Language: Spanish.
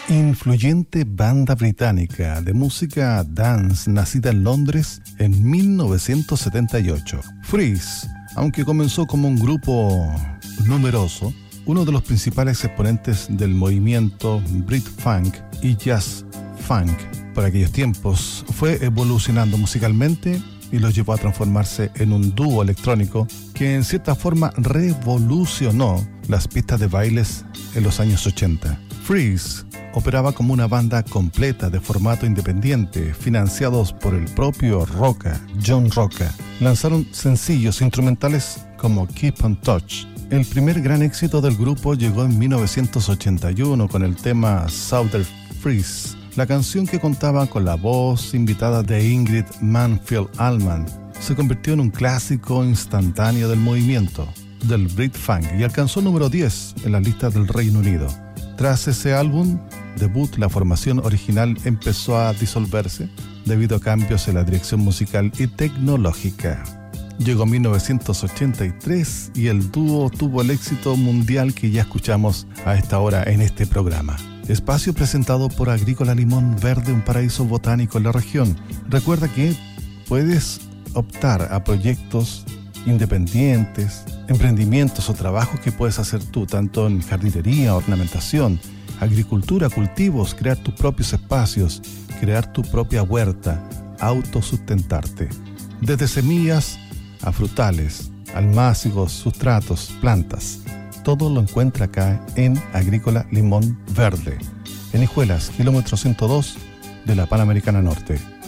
Influyente banda británica de música dance nacida en Londres en 1978. Freeze, aunque comenzó como un grupo numeroso, uno de los principales exponentes del movimiento Brit Funk y Jazz Funk por aquellos tiempos, fue evolucionando musicalmente y los llevó a transformarse en un dúo electrónico que en cierta forma revolucionó las pistas de bailes en los años 80. Freeze operaba como una banda completa de formato independiente, financiados por el propio Rocca, John Rocca. Lanzaron sencillos instrumentales como Keep on Touch. El primer gran éxito del grupo llegó en 1981 con el tema Southern Freeze, la canción que contaba con la voz invitada de Ingrid Manfield-Allman. Se convirtió en un clásico instantáneo del movimiento del Brit Funk y alcanzó el número 10 en las listas del Reino Unido. Tras ese álbum debut, la formación original empezó a disolverse debido a cambios en la dirección musical y tecnológica. Llegó 1983 y el dúo tuvo el éxito mundial que ya escuchamos a esta hora en este programa. Espacio presentado por Agrícola Limón Verde, un paraíso botánico en la región. Recuerda que puedes optar a proyectos independientes, emprendimientos o trabajos que puedes hacer tú, tanto en jardinería, ornamentación, agricultura, cultivos, crear tus propios espacios, crear tu propia huerta, autosustentarte. Desde semillas a frutales, almácigos, sustratos, plantas. Todo lo encuentra acá en Agrícola Limón Verde, en Hijuelas, kilómetro 102 de la Panamericana Norte.